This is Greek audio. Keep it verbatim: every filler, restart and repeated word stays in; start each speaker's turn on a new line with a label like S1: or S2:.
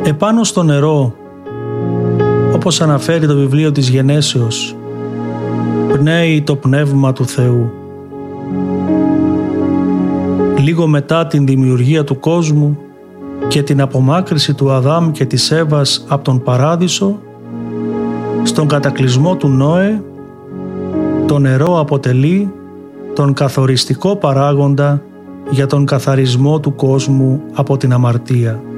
S1: Επάνω στο νερό, όπως αναφέρει το βιβλίο της Γενέσεως, πνέει το Πνεύμα του Θεού. Λίγο μετά την δημιουργία του κόσμου και την απομάκρυση του Αδάμ και της Εύας από τον Παράδεισο, στον κατακλυσμό του Νόε, το νερό αποτελεί τον καθοριστικό παράγοντα για τον καθαρισμό του κόσμου από την αμαρτία.